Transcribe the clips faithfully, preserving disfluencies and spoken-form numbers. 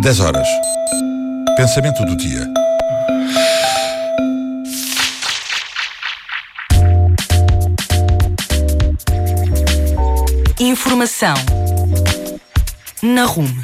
dez horas. Pensamento do dia. Informação na Rumo.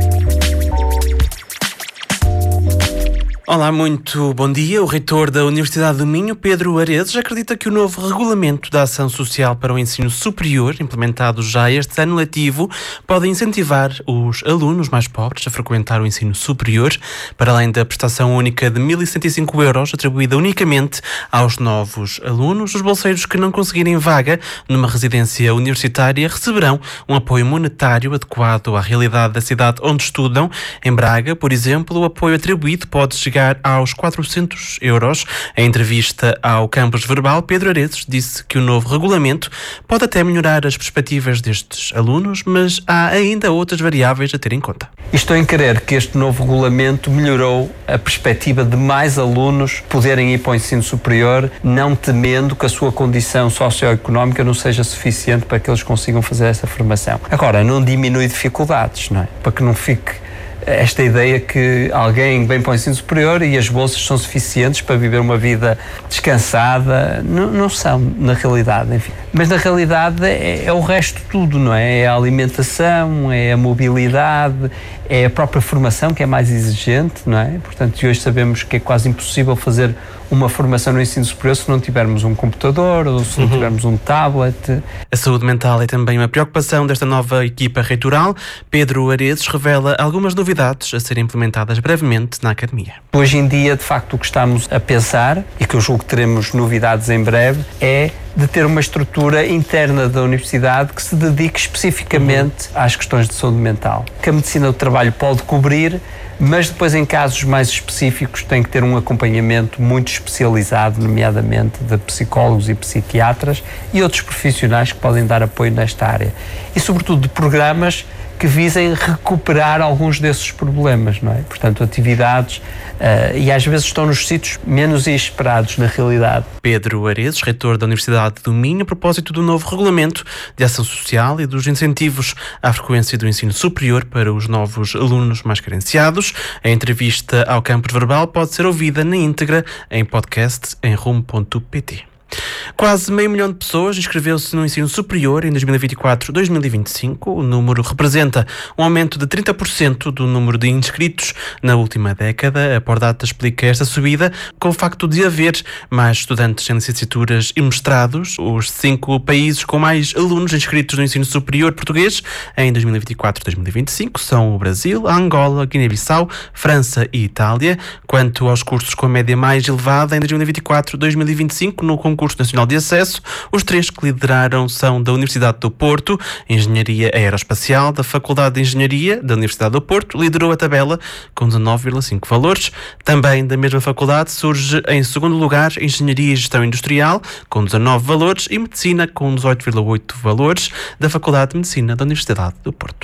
Olá, muito bom dia. O reitor da Universidade do Minho, Pedro Aredes, acredita que o novo regulamento da ação social para o ensino superior, implementado já este ano letivo, pode incentivar os alunos mais pobres a frequentar o ensino superior, para além da prestação única de mil e setenta e cinco euros, atribuída unicamente aos novos alunos. Os bolseiros que não conseguirem vaga numa residência universitária receberão um apoio monetário adequado à realidade da cidade onde estudam. Em Braga, por exemplo, o apoio atribuído pode chegar aos quatrocentos euros. Em entrevista ao Campus Verbal, Pedro Aredes disse que o novo regulamento pode até melhorar as perspectivas destes alunos, mas há ainda outras variáveis a ter em conta. Estou em crer que este novo regulamento melhorou a perspectiva de mais alunos poderem ir para o ensino superior, não temendo que a sua condição socioeconómica não seja suficiente para que eles consigam fazer essa formação. Agora, não diminui dificuldades, não é? Para que não fique esta ideia que alguém vem para o ensino superior e as bolsas são suficientes para viver uma vida descansada. Não, não são, na realidade, enfim. Mas na realidade é, é o resto tudo, não é? É a alimentação, é a mobilidade, é a própria formação que é mais exigente, não é? Portanto, hoje sabemos que é quase impossível fazer uma formação no ensino superior se não tivermos um computador ou se não uhum. tivermos um tablet. A saúde mental é também uma preocupação desta nova equipa reitoral. Pedro Aredes revela algumas novidades a serem implementadas brevemente na academia. Hoje em dia, de facto, o que estamos a pensar, e que eu julgo que teremos novidades em breve, é de ter uma estrutura interna da universidade que se dedique especificamente uhum. às questões de saúde mental, que a medicina do trabalho pode cobrir, mas depois em casos mais específicos tem que ter um acompanhamento muito especializado, nomeadamente de psicólogos e psiquiatras e outros profissionais que podem dar apoio nesta área. E sobretudo de programas que visem recuperar alguns desses problemas, não é? Portanto, atividades uh, e às vezes estão nos sítios menos esperados na realidade. Pedro Aredes, reitor da Universidade do Minho, a propósito do novo regulamento de ação social e dos incentivos à frequência do ensino superior para os novos alunos mais carenciados. A entrevista ao Campus Verbal pode ser ouvida na íntegra em podcast em rumo ponto pt. Quase meio milhão de pessoas inscreveu-se no ensino superior em dois mil e vinte e quatro a dois mil e vinte e cinco. O número representa um aumento de trinta por cento do número de inscritos na última década. A Pordata explica esta subida com o facto de haver mais estudantes em licenciaturas e mestrados. Os cinco países com mais alunos inscritos no ensino superior português em dois mil e vinte e quatro a dois mil e vinte e cinco são o Brasil, a Angola, a Guiné-Bissau, França e Itália. Quanto aos cursos com a média mais elevada em dois mil e vinte e quatro a dois mil e vinte e cinco, no concurso Nacional de Acesso, os três que lideraram são da Universidade do Porto, Engenharia Aeroespacial, da Faculdade de Engenharia da Universidade do Porto, liderou a tabela com dezanove vírgula cinco valores. Também da mesma faculdade surge em segundo lugar Engenharia e Gestão Industrial, com dezanove valores, e Medicina, com dezoito vírgula oito valores, da Faculdade de Medicina da Universidade do Porto.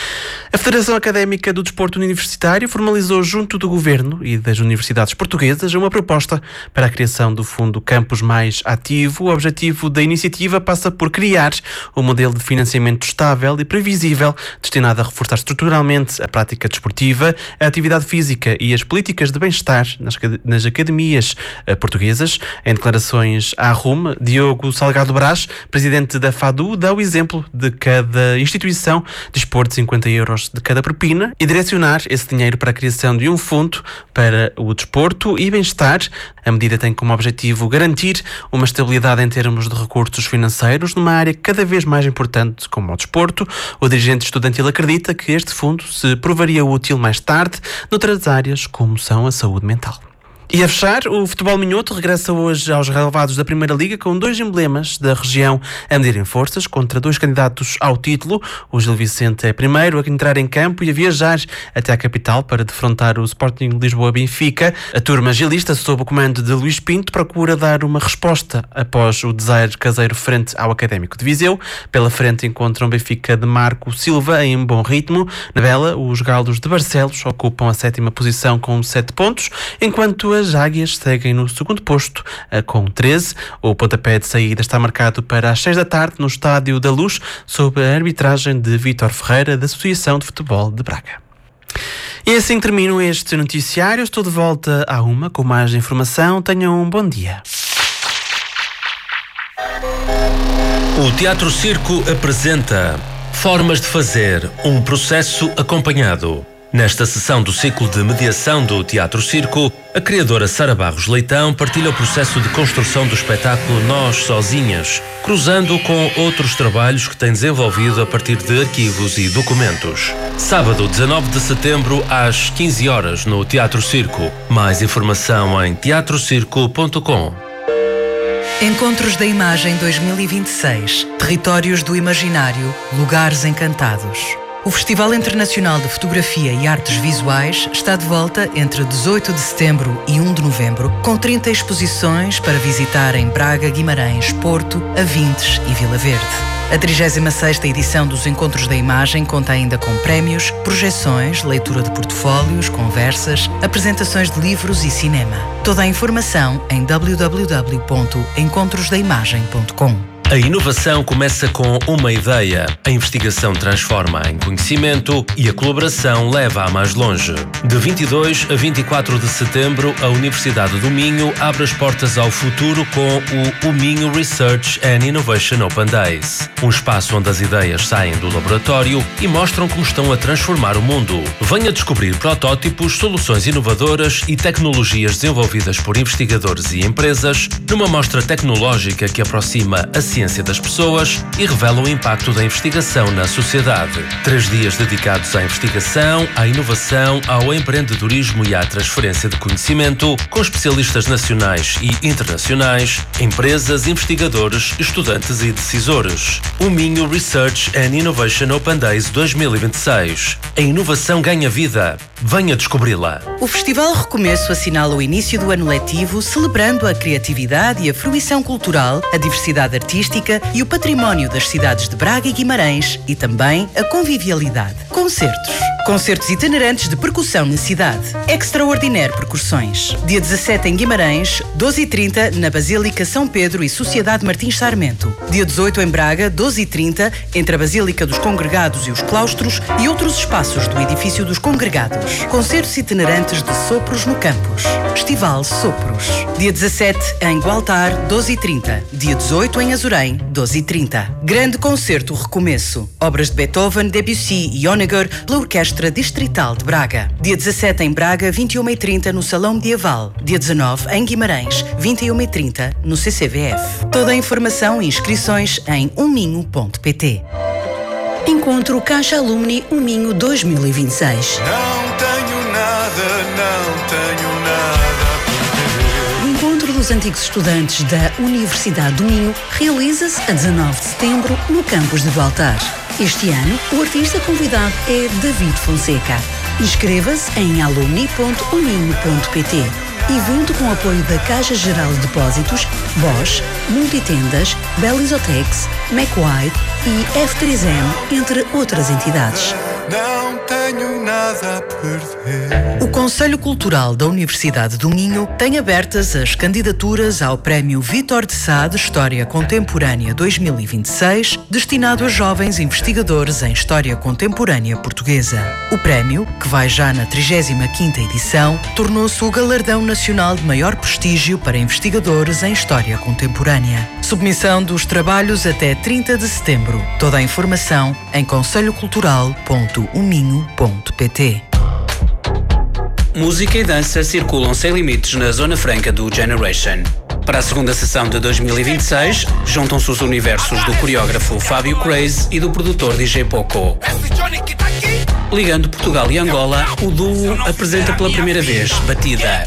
A Federação Académica do Desporto Universitário formalizou junto do Governo e das universidades portuguesas uma proposta para a criação do Fundo Campus Mais Ativo. O objetivo da iniciativa passa por criar um modelo de financiamento estável e previsível destinado a reforçar estruturalmente a prática desportiva, a atividade física e as políticas de bem-estar nas, nas academias portuguesas. Em declarações à Rumo, Diogo Salgado Brás, presidente da FADU, dá o exemplo de cada instituição dispor de cinquenta euros de cada propina e direcionar esse dinheiro para a criação de um fundo para o desporto e bem-estar. A medida tem como objetivo garantir uma estabilidade em termos de recursos financeiros numa área cada vez mais importante como o desporto. O dirigente estudantil acredita que este fundo se provaria útil mais tarde noutras áreas como são a saúde mental. E a fechar, o futebol minhoto regressa hoje aos relevados da Primeira Liga com dois emblemas da região a medirem forças contra dois candidatos ao título. O Gil Vicente é primeiro a entrar em campo e a viajar até à capital para defrontar o Sporting Lisboa-Benfica. A turma gilista, sob o comando de Luís Pinto, procura dar uma resposta após o desaire caseiro frente ao Académico de Viseu. Pela frente encontram o Benfica de Marco Silva em bom ritmo. Na Bela, os galos de Barcelos ocupam a sétima posição com sete pontos, enquanto as Águias seguem no segundo posto com treze. O pontapé de saída está marcado para as seis da tarde no Estádio da Luz, sob a arbitragem de Vítor Ferreira, da Associação de Futebol de Braga. E assim termino este noticiário. Estou de volta à uma com mais informação. Tenham um bom dia. O Teatro Circo apresenta Formas de Fazer, um processo acompanhado. Nesta sessão do ciclo de mediação do Teatro Circo, a criadora Sara Barros Leitão partilha o processo de construção do espetáculo Nós Sozinhas, cruzando com outros trabalhos que tem desenvolvido a partir de arquivos e documentos. Sábado, dezanove de setembro, às quinze horas, no Teatro Circo. Mais informação em teatro circo ponto com. Encontros da Imagem dois mil e vinte e seis. Territórios do Imaginário, Lugares Encantados. O Festival Internacional de Fotografia e Artes Visuais está de volta entre dezoito de setembro e um de novembro, com trinta exposições para visitar em Braga, Guimarães, Porto, Avintes e Vila Verde. A trigésima sexta edição dos Encontros da Imagem conta ainda com prémios, projeções, leitura de portfólios, conversas, apresentações de livros e cinema. Toda a informação em w w w ponto encontros da imagem ponto com. A inovação começa com uma ideia, a investigação transforma em conhecimento e a colaboração leva a mais longe. De vinte e dois a vinte e quatro de setembro, a Universidade do Minho abre as portas ao futuro com o Minho Research and Innovation Open Days, um espaço onde as ideias saem do laboratório e mostram como estão a transformar o mundo. Venha descobrir protótipos, soluções inovadoras e tecnologias desenvolvidas por investigadores e empresas numa mostra tecnológica que aproxima a ciência das pessoas e revela o impacto da investigação na sociedade. Três dias dedicados à investigação, à inovação, ao empreendedorismo e à transferência de conhecimento, com especialistas nacionais e internacionais, empresas, investigadores, estudantes e decisores. O Minho Research and Innovation Open Days dois mil e vinte e seis. A inovação ganha vida. Venha descobri-la. O Festival Recomeço assinala o início do ano letivo, celebrando a criatividade e a fruição cultural, a diversidade artística e o património das cidades de Braga e Guimarães e também a convivialidade. Concertos. Concertos itinerantes de percussão na cidade. Extraordinaire Percussões. Dia dezassete em Guimarães, doze e trinta na Basílica São Pedro e Sociedade Martins Sarmento. Dia dezoito em Braga, doze e trinta entre a Basílica dos Congregados e os Claustros e outros espaços do Edifício dos Congregados. Concertos itinerantes de sopros no campus. Festival Sopros. Dia dezassete em Gualtar, doze e trinta. Dia dezoito em Azurém, doze e trinta. Grande Concerto Recomeço. Obras de Beethoven, Debussy e Honegger pela Orquestra Distrital de Braga. Dia dezassete em Braga, vinte e uma e trinta no Salão Medieval. Dia dezanove em Guimarães, vinte e uma e trinta no C C V F. Toda a informação e inscrições em uminho ponto pt. Encontro Caixa Alumni Uminho dois mil e vinte e seis. Não tenho nada, não tenho nada a perder. O encontro dos antigos estudantes da Universidade do Minho realiza-se a dezanove de setembro no campus de Gualtar. Este ano, o artista convidado é David Fonseca. Inscreva-se em alumni ponto uminho ponto pt. Evento com apoio da Caixa Geral de Depósitos, Bosch, Multitendas, Belizotex, McWhite e F três M, entre outras entidades. Não tenho nada a perder. O Conselho Cultural da Universidade do Minho tem abertas as candidaturas ao Prémio Vítor de Sá de História Contemporânea dois mil e vinte e seis, destinado a jovens investigadores em História Contemporânea Portuguesa. O prémio, que vai já na trigésima quinta edição, tornou-se o galardão nacional de maior prestígio para investigadores em História Contemporânea. Submissão dos trabalhos até trinta de setembro. Toda a informação em conselho cultural ponto uminho ponto pt. Música e dança circulam sem limites na Zona Franca do Generation. Para a segunda sessão de dois mil e vinte e seis, juntam-se os universos do coreógrafo Fábio Craze e do produtor D J Poco. Ligando Portugal e Angola, o duo apresenta pela primeira vez Batida.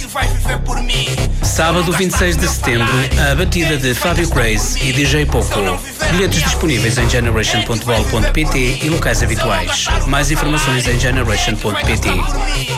Sábado, vinte e seis de setembro, a Batida de Fábio Craze e D J Poco. Bilhetes disponíveis em generation ponto bol ponto pt e locais habituais. Mais informações em generation ponto pt.